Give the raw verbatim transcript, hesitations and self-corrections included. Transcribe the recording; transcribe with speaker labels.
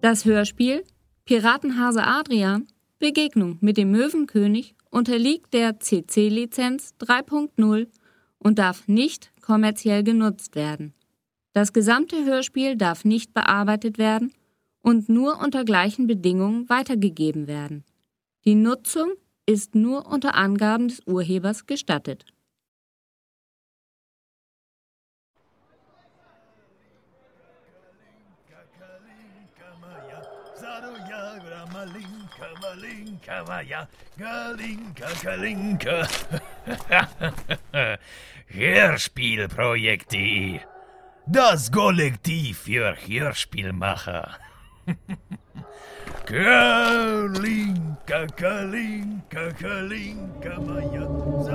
Speaker 1: Das Hörspiel Piratenhase Adrian – Begegnung mit dem Möwenkönig unterliegt der C C-Lizenz drei Punkt null und darf nicht kommerziell genutzt werden. Das gesamte Hörspiel darf nicht bearbeitet werden und nur unter gleichen Bedingungen weitergegeben werden. Die Nutzung ist nur unter Angaben des Urhebers gestattet.
Speaker 2: Hörspielprojekt.de, das Kollektiv für Hörspielmacher. Kalinka, Kalinka, Kalinka, Maja.